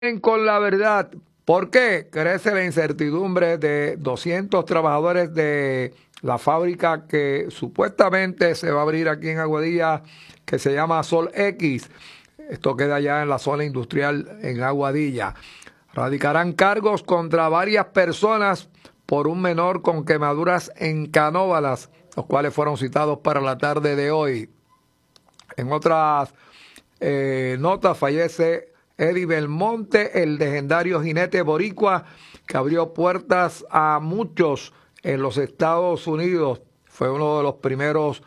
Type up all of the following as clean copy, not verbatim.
Con la verdad. ¿Por qué? Crece la incertidumbre de 200 trabajadores de la fábrica que supuestamente se va a abrir aquí en Aguadilla, que se llama Sol X. Esto queda ya en la zona industrial en Aguadilla. Radicarán cargos contra varias personas por un menor con quemaduras en Canóvalas, los cuales fueron citados para la tarde de hoy. En otras notas, fallece Eddie Belmonte, el legendario jinete boricua que abrió puertas a muchos en los Estados Unidos. Fue uno de los primeros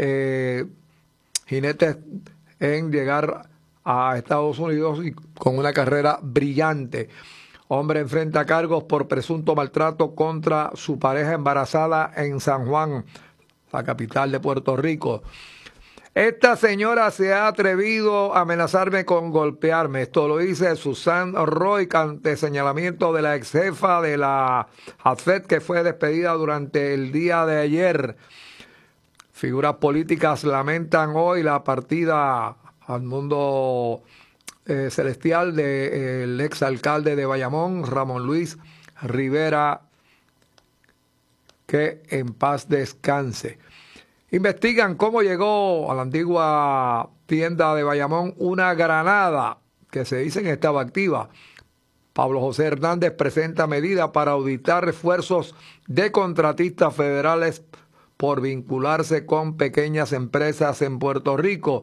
jinetes en llegar a Estados Unidos y con una carrera brillante. Hombre enfrenta cargos por presunto maltrato contra su pareja embarazada en San Juan, la capital de Puerto Rico. Esta señora se ha atrevido a amenazarme con golpearme. Esto lo dice Susan Roy ante señalamiento de la ex jefa de la AFED, que fue despedida durante el día de ayer. Figuras políticas lamentan hoy la partida al mundo celestial del exalcalde de Bayamón, Ramón Luis Rivera, que en paz descanse. Investigan cómo llegó a la antigua tienda de Bayamón una granada que se dice que estaba activa. Pablo José Hernández presenta medida para auditar refuerzos de contratistas federales por vincularse con pequeñas empresas en Puerto Rico.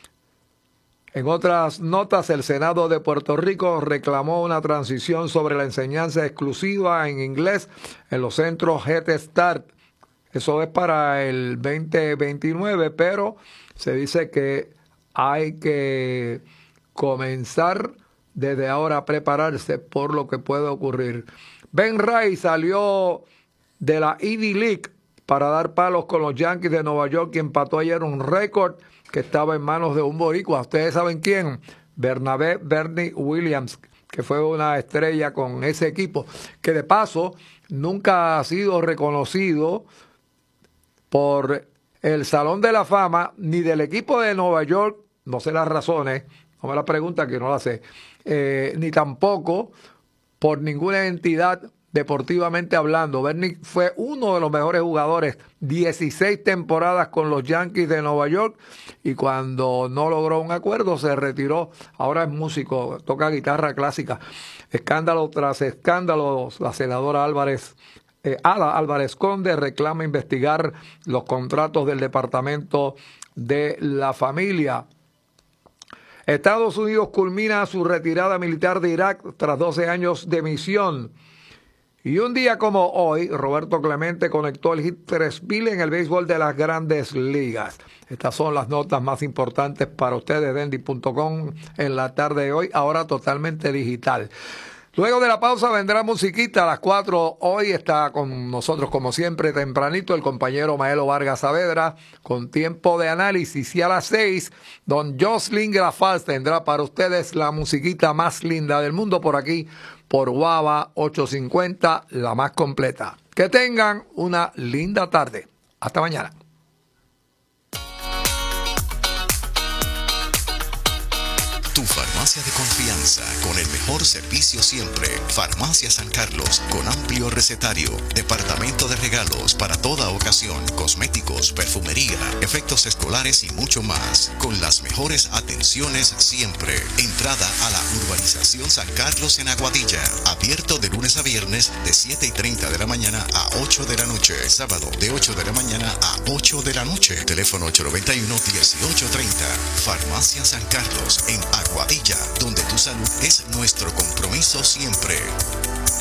En otras notas, el Senado de Puerto Rico reclamó una transición sobre la enseñanza exclusiva en inglés en los centros Head Start. Eso es para el 2029, pero se dice que hay que comenzar desde ahora a prepararse por lo que puede ocurrir. Ben Ray salió de la Ivy League para dar palos con los Yankees de Nueva York y empató ayer un récord que estaba en manos de un boricua. ¿Ustedes saben quién? Bernie Williams, que fue una estrella con ese equipo, que de paso nunca ha sido reconocido por el Salón de la Fama, ni del equipo de Nueva York, no sé las razones, no me la pregunta que no la sé, ni tampoco por ninguna entidad deportivamente hablando. Bernie fue uno de los mejores jugadores, 16 temporadas con los Yankees de Nueva York, y cuando no logró un acuerdo se retiró. Ahora es músico, toca guitarra clásica. Escándalo tras escándalo, la senadora Ada Álvarez Conde reclama investigar los contratos del Departamento de la Familia. Estados Unidos culmina su retirada militar de Irak tras 12 años de misión. Y un día como hoy, Roberto Clemente conectó el hit 3000 en el béisbol de las Grandes Ligas. Estas son las notas más importantes para ustedes de Dendy.com en la tarde de hoy, ahora totalmente digital. Luego de la pausa vendrá musiquita a las 4. Hoy está con nosotros, como siempre, tempranito, el compañero Maelo Vargas Saavedra, con tiempo de análisis. Y a las 6, don Jocelyn Grafals tendrá para ustedes la musiquita más linda del mundo por aquí, por Guava 850, la más completa. Que tengan una linda tarde. Hasta mañana. Tu farmacia de confianza con el mejor servicio siempre. Farmacia San Carlos con amplio recetario, departamento de regalos para toda ocasión, cosméticos, perfumería, efectos escolares y mucho más. Con las mejores atenciones siempre. Entrada a la urbanización San Carlos en Aguadilla. Abierto de lunes a viernes de 7:30 de la mañana a 8 de la noche. Sábado de 8 de la mañana a 8 de la noche. Teléfono 891-1830. Farmacia San Carlos en Aguadilla, donde tu salud es nuestro compromiso siempre.